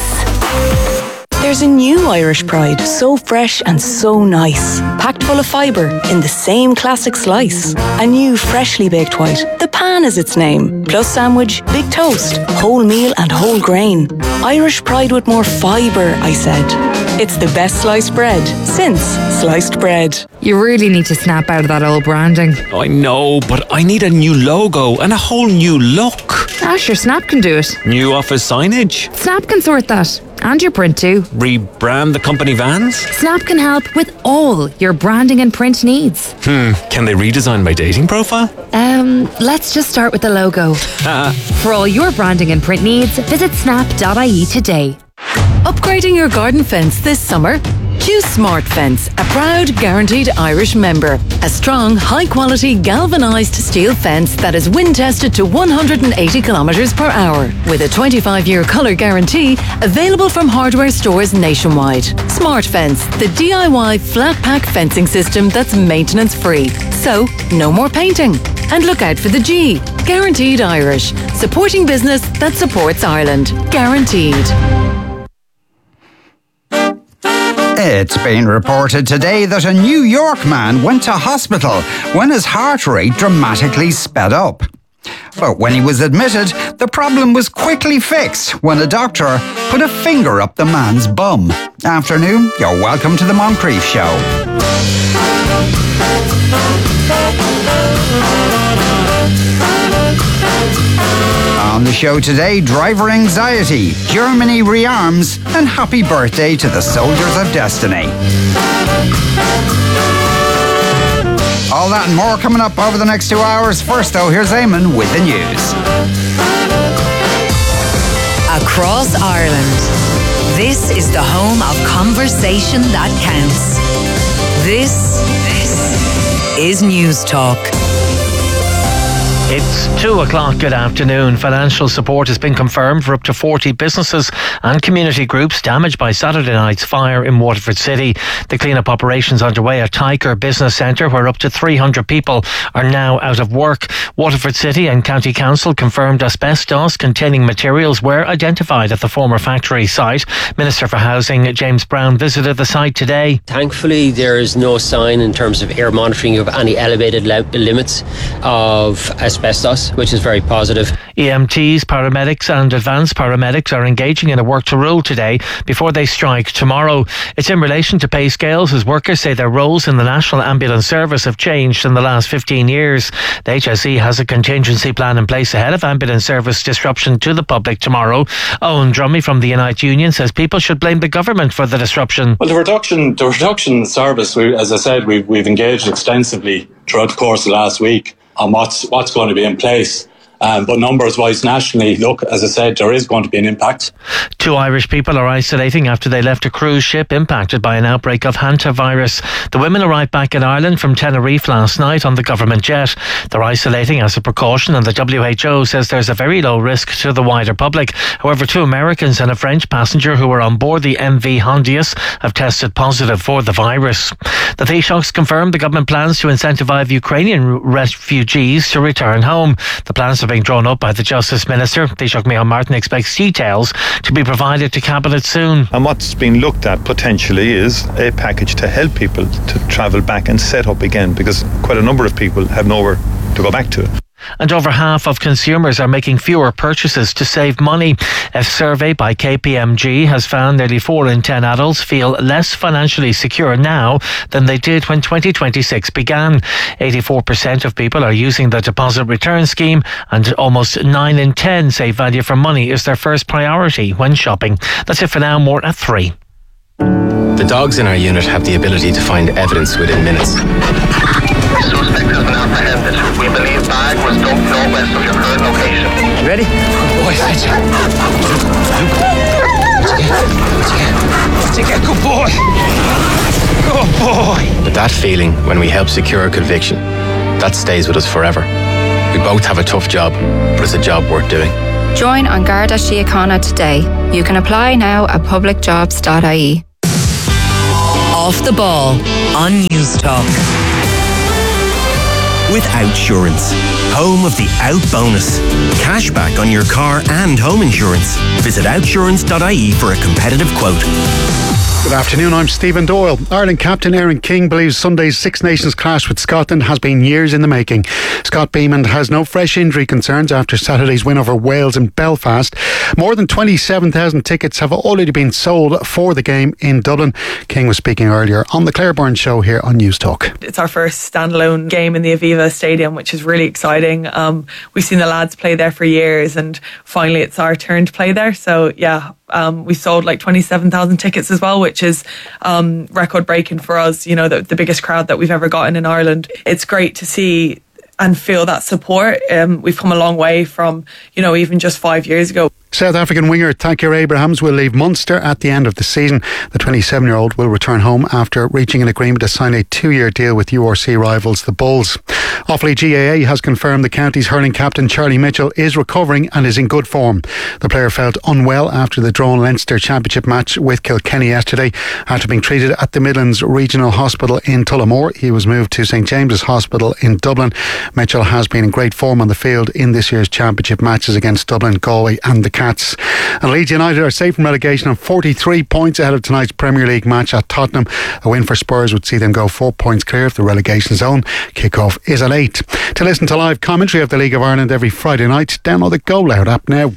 There's a new Irish Pride, so fresh and so nice. Packed full of fibre in the same classic slice. A new freshly baked white, the pan is its name. Plus sandwich, big toast, whole meal and whole grain. Irish Pride with more fibre, I said. It's the best sliced bread since sliced bread. You really need to snap out of that old branding. I know, but I need a new logo and a whole new look. Ah, sure, Snap can do it. New office signage. Snap can sort that. And your print too. Rebrand the company vans? Snap can help with all your branding and print needs. Hmm, can they redesign my dating profile? Um, let's just start with the logo. For all your branding and print needs, visit snap dot I E today. Upgrading your garden fence this summer? Choose Smart Fence, a proud guaranteed Irish member. A strong, high-quality galvanised steel fence that is wind-tested to one hundred eighty kilometres per hour. With a twenty-five year colour guarantee, available from hardware stores nationwide. Smart Fence, the D I Y flat-pack fencing system that's maintenance-free. So, no more painting. And look out for the G. Guaranteed Irish. Supporting business that supports Ireland. Guaranteed. It's been reported today that a New York man went to hospital when his heart rate dramatically sped up. But when he was admitted, the problem was quickly fixed when a doctor put a finger up the man's bum. Afternoon, you're welcome to the Moncrief Show. On the show today, driver anxiety, Germany rearms, and happy birthday to the soldiers of destiny. All that and more coming up over the next two hours. First, though, here's Eamon with the news. Across Ireland, this is the home of conversation that counts. This, this is News Talk. It's two o'clock. Good afternoon. Financial support has been confirmed for up to forty businesses and community groups damaged by Saturday night's fire in Waterford City. The clean-up operations underway at Tyker Business Centre, where up to three hundred people are now out of work. Waterford City and County Council confirmed asbestos-containing materials were identified at the former factory site. Minister for Housing James Brown visited the site today. Thankfully, there is no sign in terms of air monitoring of any elevated le- limits of asbestos. asbestos, which is very positive. E M Ts, paramedics and advanced paramedics are engaging in a work to rule today before they strike tomorrow. It's in relation to pay scales, as workers say their roles in the National Ambulance Service have changed in the last fifteen years. The H S E has a contingency plan in place ahead of ambulance service disruption to the public tomorrow. Owen Drummy from the Unite Union says people should blame the government for the disruption. Well, the reduction, the reduction in service, we, as I said, we've, we've engaged extensively throughout the course of last week on what's what's going to be in place. Um, but numbers-wise, nationally, look, as I said, there is going to be an impact. Two Irish people are isolating after they left a cruise ship impacted by an outbreak of hantavirus. The women arrived back in Ireland from Tenerife last night on the government jet. They're isolating as a precaution, and the W H O says there's a very low risk to the wider public. However, two Americans and a French passenger who were on board the M V Hondius have tested positive for the virus. The Taoiseachs confirmed the government plans to incentivise Ukrainian refugees to return home. The plans are being drawn up by the Justice Minister. Taoiseach Micheál Martin expects details to be provided to Cabinet soon. And what's being looked at potentially is a package to help people to travel back and set up again, because quite a number of people have nowhere to go back to. And over half of consumers are making fewer purchases to save money. A survey by K P M G has found nearly four in ten adults feel less financially secure now than they did when twenty twenty-six began. eighty-four percent of people are using the deposit return scheme, and almost nine in ten say value for money is their first priority when shopping. That's it for now. More at three. The dogs in our unit have the ability to find evidence within minutes. The suspect has been apprehended. We believe bag was dumped northwest of your current location. Ready? Good boy, fetch it. Take it, good boy. Good boy. But that feeling when we help secure a conviction, that stays with us forever. We both have a tough job, but it's a job worth doing. Join on Garda Síochána today. You can apply now at public jobs dot I E. Off the Ball on News Talk. With Outsurance, home of the Out Bonus. Cashback on your car and home insurance. Visit outsurance dot I E for a competitive quote. Good afternoon, I'm Stephen Doyle. Ireland captain Aaron King believes Sunday's Six Nations clash with Scotland has been years in the making. Scott Beamond has no fresh injury concerns after Saturday's win over Wales in Belfast. More than twenty-seven thousand tickets have already been sold for the game in Dublin. King was speaking earlier on the Claire Byrne Show here on News Talk. It's our first standalone game in the Aviva Stadium, which is really exciting. Um, we've seen the lads play there for years, and finally it's our turn to play there. So yeah, Um, we sold like twenty-seven thousand tickets as well, which is um, record breaking for us, you know, the, the biggest crowd that we've ever gotten in Ireland. It's great to see and feel that support. Um, we've come a long way from, you know, even just five years ago. South African winger Takir Abrahams will leave Munster at the end of the season. The twenty-seven-year-old will return home after reaching an agreement to sign a two-year deal with U R C rivals the Bulls. Offaly G A A has confirmed the county's hurling captain Charlie Mitchell is recovering and is in good form. The player felt unwell after the drawn Leinster Championship match with Kilkenny yesterday. After being treated at the Midlands Regional Hospital in Tullamore, he was moved to St James's Hospital in Dublin. Mitchell has been in great form on the field in this year's championship matches against Dublin, Galway and the Cats. And Leeds United are safe from relegation on forty-three points ahead of tonight's Premier League match at Tottenham. A win for Spurs would see them go four points clear of the relegation zone. Kick-off is at eight. To listen to live commentary of the League of Ireland every Friday night, download the Go Loud app now.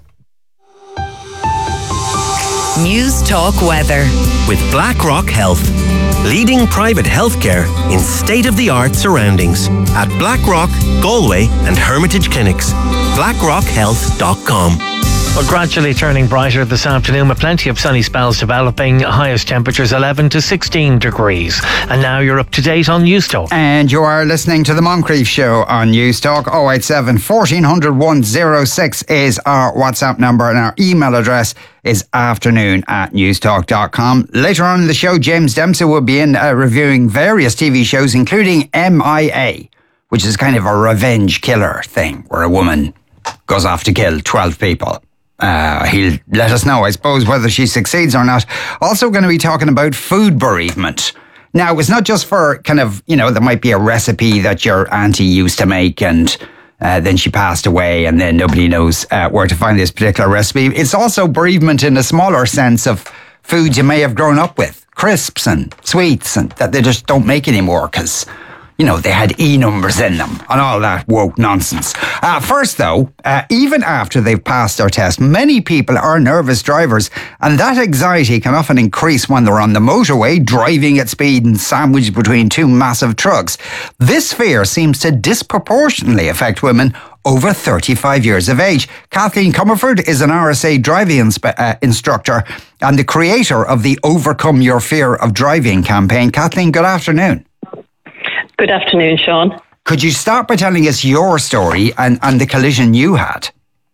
News Talk Weather. With BlackRock Health. Leading private healthcare in state-of-the-art surroundings at Blackrock, Galway and Hermitage Clinics. blackrock health dot com. Well, gradually turning brighter this afternoon with plenty of sunny spells developing. Highest temperatures eleven to sixteen degrees. And now you're up to date on News Talk. And you are listening to the Moncrief Show on News Talk. oh eight seven, fourteen hundred, one oh six is our WhatsApp number, and our email address is afternoon at newstalk dot com. Later on in the show, James Dempsey will be in uh, reviewing various T V shows, including M I A, which is kind of a revenge killer thing where a woman goes off to kill twelve people. Uh, he'll let us know, I suppose, whether she succeeds or not. Also going to be talking about food bereavement. Now, it's not just for kind of, you know, there might be a recipe that your auntie used to make and uh, then she passed away and then nobody knows uh, where to find this particular recipe. It's also bereavement in a smaller sense of foods you may have grown up with. Crisps and sweets and that they just don't make anymore because, you know, they had E numbers in them and all that woke nonsense. Uh, first, though, uh, even after they've passed their test, many people are nervous drivers, and that anxiety can often increase when they're on the motorway, driving at speed and sandwiched between two massive trucks. This fear seems to disproportionately affect women over thirty-five years of age. Kathleen Comerford is an R S A driving inspe- uh, instructor and the creator of the Overcome Your Fear of Driving campaign. Kathleen, good afternoon. Good afternoon, Sean. Could you start by telling us your story and, and the collision you had?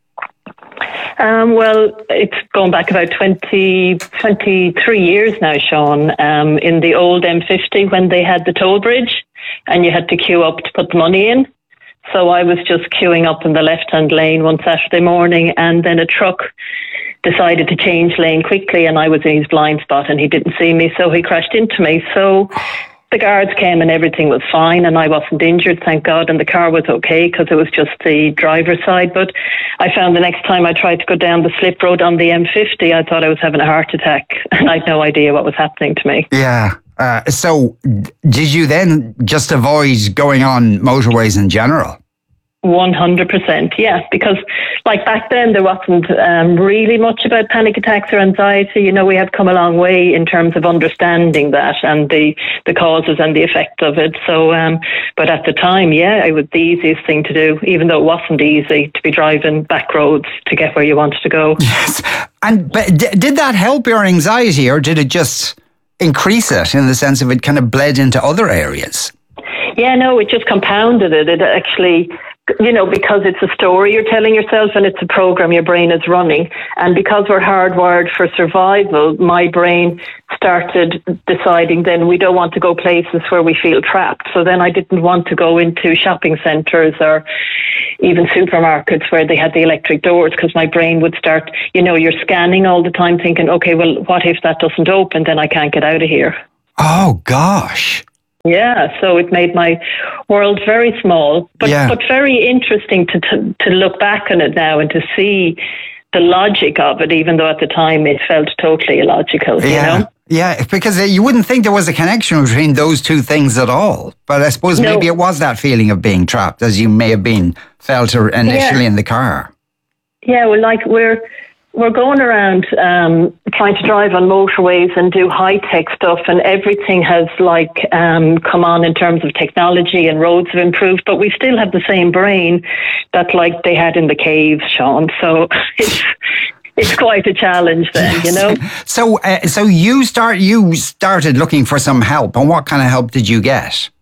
Um, well, it's going back about twenty, twenty-three years now, Sean, um, in the old M fifty when they had the toll bridge and you had to queue up to put the money in. So I was just queuing up in the left-hand lane one Saturday morning, and then a truck decided to change lane quickly, and I was in his blind spot and he didn't see me, so he crashed into me. So the guards came and everything was fine and I wasn't injured, thank God, and the car was okay because it was just the driver's side. But I found the next time I tried to go down the slip road on the M fifty, I thought I was having a heart attack and I had no idea what was happening to me. Yeah. Uh, so d- did you then just avoid going on motorways in general? one hundred percent, yeah, because like back then there wasn't um, really much about panic attacks or anxiety. You know, we had come a long way in terms of understanding that and the, the causes and the effect of it. So, um, but at the time, yeah, it was the easiest thing to do, even though it wasn't easy to be driving back roads to get where you wanted to go. Yes. And but d- did that help your anxiety, or did it just increase it in the sense of it kind of bled into other areas? Yeah, no, it just compounded it. It actually, you know, because it's a story you're telling yourself and it's a program your brain is running. And because we're hardwired for survival, my brain started deciding then we don't want to go places where we feel trapped. So then I didn't want to go into shopping centres or even supermarkets where they had the electric doors, because my brain would start, you know, you're scanning all the time thinking, okay, well, what if that doesn't open? Then I can't get out of here. Oh, gosh. Yeah, so it made my world very small, but yeah. but very interesting to, to to look back on it now and to see the logic of it, even though at the time it felt totally illogical, yeah. you know? Yeah, because you wouldn't think there was a connection between those two things at all. But I suppose No. maybe it was that feeling of being trapped, as you may have been felt initially Yeah. in the car. Yeah, well, like we're we're going around um, trying to drive on motorways and do high tech stuff, and everything has like um, come on in terms of technology, and roads have improved, but we still have the same brain that like they had in the caves, Sean. So it's it's quite a challenge then, you know. So, uh, so you start you started looking for some help, and what kind of help did you get?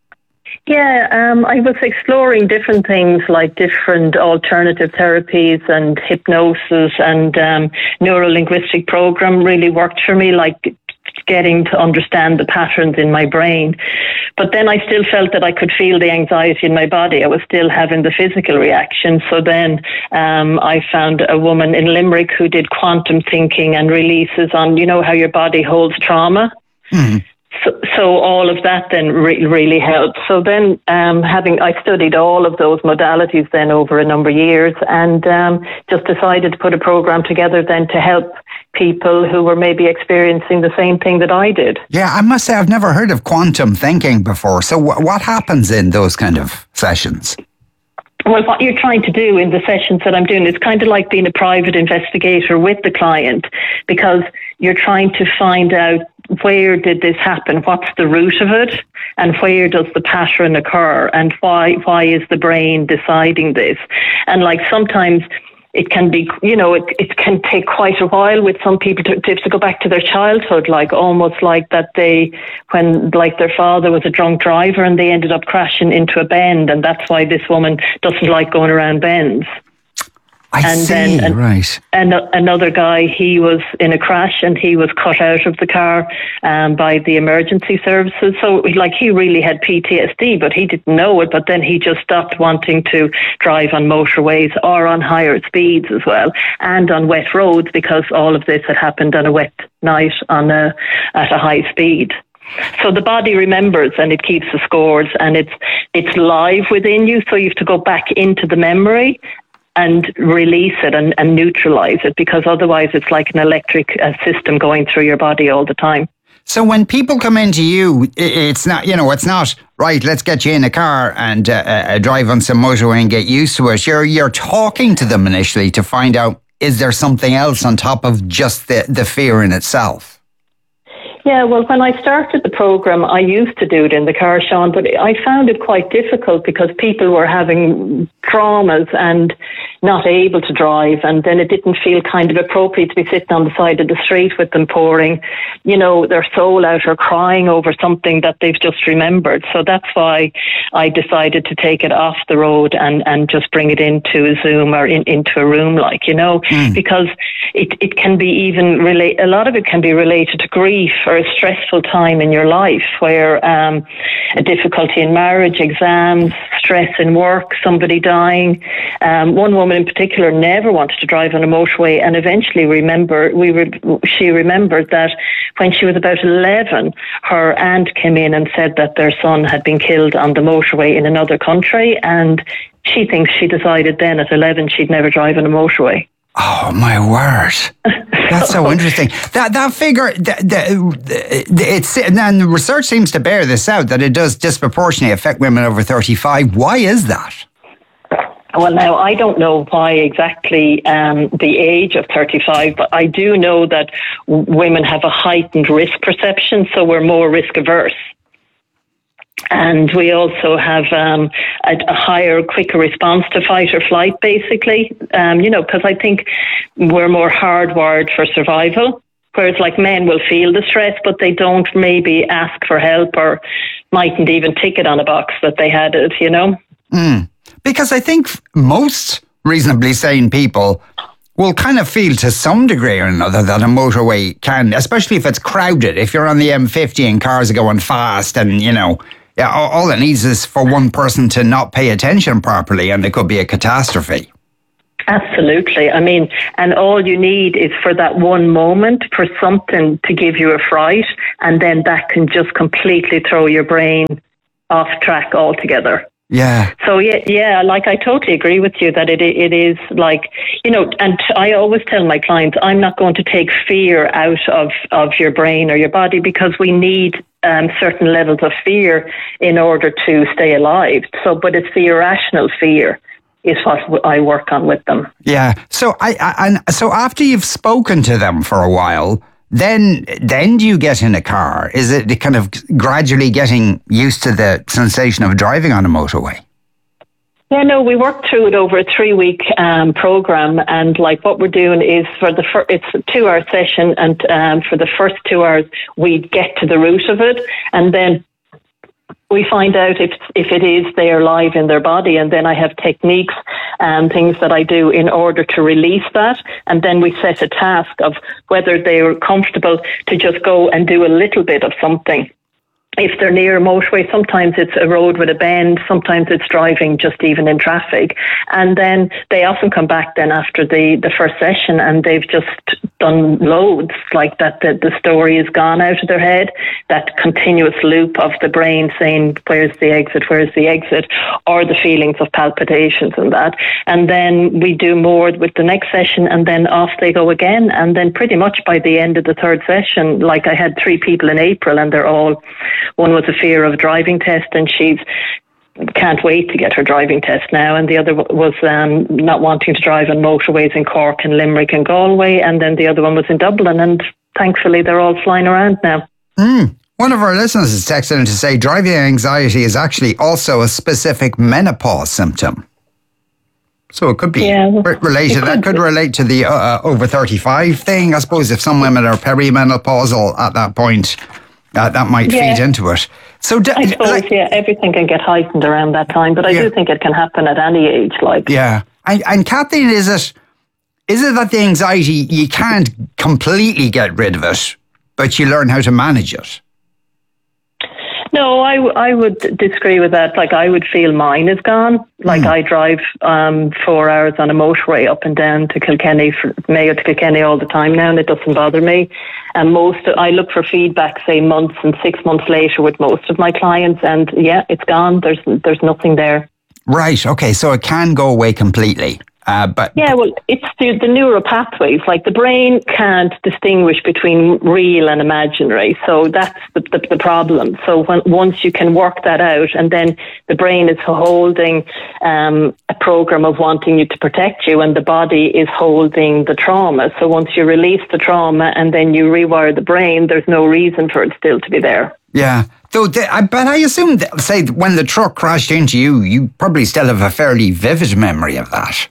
Yeah, um, I was exploring different things like different alternative therapies and hypnosis, and um, neuro-linguistic program really worked for me, like getting to understand the patterns in my brain. But then I still felt that I could feel the anxiety in my body. I was still having the physical reaction. So then um, I found a woman in Limerick who did quantum thinking and releases on, you know, how your body holds trauma. Mm. So, so all of that then re- really helped. So then um, having, I studied all of those modalities then over a number of years, and um, just decided to put a program together then to help people who were maybe experiencing the same thing that I did. Yeah, I must say I've never heard of quantum thinking before. So w- what happens in those kind of sessions? Well, what you're trying to do in the sessions that I'm doing is kind of like being a private investigator with the client, because you're trying to find out where did this happen, what's the root of it, and where does the pattern occur, and why why is the brain deciding this. And like sometimes it can be, you know, it, it can take quite a while with some people to, to, to go back to their childhood, like almost like that they, when like their father was a drunk driver and they ended up crashing into a bend, and that's why this woman doesn't like going around bends. I and see, then an, right. And another guy, he was in a crash and he was cut out of the car um, by the emergency services. So, like, he really had P T S D, but he didn't know it. But then he just stopped wanting to drive on motorways or on higher speeds as well, and on wet roads, because all of this had happened on a wet night on a at a high speed. So the body remembers and it keeps the scores, and it's it's live within you. So you have to go back into the memory and release it and, and neutralize it, because otherwise it's like an electric uh, system going through your body all the time. So when people come into you, it's not, you know, it's not, right, let's get you in a car and uh, uh, drive on some motorway and get used to it. You're, you're talking to them initially to find out, is there something else on top of just the, the fear in itself? Yeah, well, when I started the programme, I used to do it in the car, Sean, but I found it quite difficult because people were having traumas and not able to drive, and then it didn't feel kind of appropriate to be sitting on the side of the street with them pouring, you know, their soul out or crying over something that they've just remembered. So that's why I decided to take it off the road and, and just bring it into a Zoom or in, into a room, like, you know, mm. because it, it can be even relate. A lot of it can be related to grief or a stressful time in your life where um, a difficulty in marriage, exams, stress in work, somebody dying. Um, one woman in particular never wanted to drive on a motorway, and eventually remember we re- she remembered that when she was about eleven, her aunt came in and said that their son had been killed on the motorway in another country, and she thinks she decided then at eleven she'd never drive on a motorway. Oh my word! That's so interesting. That that figure, the, the, it's and the research seems to bear this out that it does disproportionately affect women over thirty-five. Why is that? Well, now I don't know why exactly um, the age of thirty-five, but I do know that women have a heightened risk perception, so we're more risk averse. And we also have um, a, a higher, quicker response to fight or flight, basically, um, you know, because I think we're more hardwired for survival, whereas like men will feel the stress, but they don't maybe ask for help or mightn't even tick it on a box that they had it, you know. Mm. Because I think most reasonably sane people will kind of feel to some degree or another that a motorway can, especially if it's crowded, if you're on the M fifty and cars are going fast and, you know, yeah, all it needs is for one person to not pay attention properly and it could be a catastrophe. Absolutely. I mean, and all you need is for that one moment for something to give you a fright, and then that can just completely throw your brain off track altogether. Yeah. So yeah, yeah, like I totally agree with you that it it is like, you know, and I always tell my clients, I'm not going to take fear out of, of your brain or your body, because we need um, certain levels of fear in order to stay alive. So, but it's the irrational fear is what I work on with them. Yeah. So I, I and so after you've spoken to them for a while, Then, then do you get in a car? Is it kind of gradually getting used to the sensation of driving on a motorway? Yeah, no, we work through it over a three-week um, program, and like what we're doing is for the fir- it's a two-hour session, and um, for the first two hours we get to the root of it, and then we find out if if it is there live in their body, and then I have techniques and things that I do in order to release that, and then we set a task of whether they're comfortable to just go and do a little bit of something. If they're near a motorway, sometimes it's a road with a bend, sometimes it's driving just even in traffic. And then they often come back then after the, the first session and they've just done loads, like that the, the story is gone out of their head, that continuous loop of the brain saying, where's the exit, where's the exit, or the feelings of palpitations and that. And then we do more with the next session, and then off they go again. And then pretty much by the end of the third session, like I had three people in April, and they're all... One was a fear of a driving test, and she's can't wait to get her driving test now. And the other was um, not wanting to drive on motorways in Cork and Limerick and Galway. And then the other one was in Dublin. And thankfully, they're all flying around now. Mm. One of our listeners has texted in to say driving anxiety is actually also a specific menopause symptom. So it could be yeah, re- related. Could that could be. relate to the uh, over thirty-five thing. I suppose if some women are perimenopausal at that point, Uh, that might yeah. feed into it. So d- I suppose, like, yeah, everything can get heightened around that time, but I yeah. do think it can happen at any age. Like, yeah, and, and Kathleen, is it is it that the anxiety you can't completely get rid of it, but you learn how to manage it? No, I, w- I would disagree with that. Like, I would feel mine is gone. Like, mm. I drive um, four hours on a motorway up and down to Kilkenny, from Mayo to Kilkenny all the time now, and it doesn't bother me. And most, I look for feedback, say, months and six months later with most of my clients, and yeah, it's gone. There's there's nothing there. Right, okay, so it can go away completely. Uh, but yeah, well, it's the, the neural pathways. Like the brain can't distinguish between real and imaginary, so that's the, the, the problem. So when, once you can work that out, and then the brain is holding um, a program of wanting you to protect you, and the body is holding the trauma. So once you release the trauma and then you rewire the brain, there's no reason for it still to be there. Yeah. Though, they, I, but I assume, that, say, when the truck crashed into you, you probably still have a fairly vivid memory of that.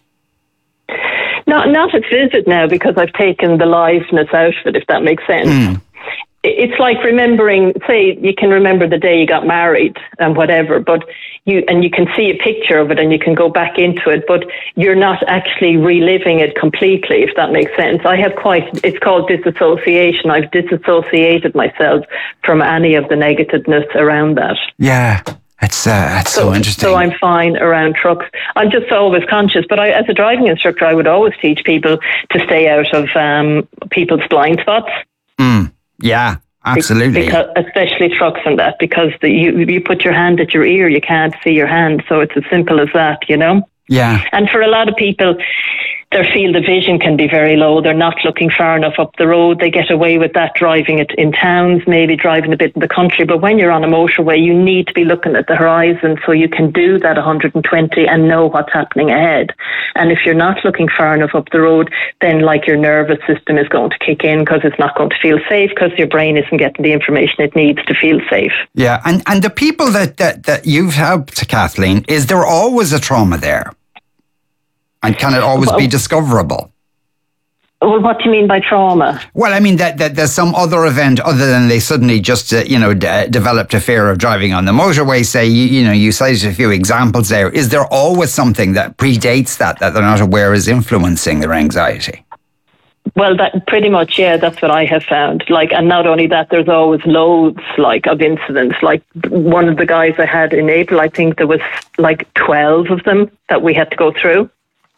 Not not as vivid now, because I've taken the liveness out of it, if that makes sense. Mm. It's like remembering, say, you can remember the day you got married and whatever, but you and you can see a picture of it and you can go back into it, but you're not actually reliving it completely, if that makes sense. I have quite, it's called disassociation. I've disassociated myself from any of the negativeness around that. Yeah. It's, uh, it's so, so interesting. So I'm fine around trucks. I'm just always conscious. But I, as a driving instructor, I would always teach people to stay out of um, people's blind spots. Mm, yeah, absolutely. Because, especially trucks and that, because the, you you put your hand at your ear, you can't see your hand. So it's as simple as that, you know? Yeah. And for a lot of people, their field of vision can be very low. They're not looking far enough up the road. They get away with that driving it in towns, maybe driving a bit in the country. But when you're on a motorway, you need to be looking at the horizon so you can do that one hundred twenty and know what's happening ahead. And if you're not looking far enough up the road, then like your nervous system is going to kick in, because it's not going to feel safe, because your brain isn't getting the information it needs to feel safe. Yeah. And, and the people that, that, that you've helped, Kathleen, is there always a trauma there? And can it always well, be discoverable? Well, what do you mean by trauma? Well, I mean that, that there's some other event other than they suddenly just, uh, you know, d- developed a fear of driving on the motorway. Say, you, you know, you cited a few examples there. Is there always something that predates that, that they're not aware is influencing their anxiety? Well, that pretty much, yeah, that's what I have found. Like, and not only that, there's always loads, like, of incidents. Like, one of the guys I had in April, I think there was like twelve of them that we had to go through.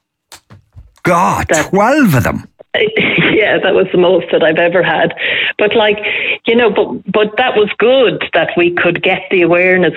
God, that, twelve of them. Yeah, that was the most that I've ever had. But like, you know, but but that was good that we could get the awareness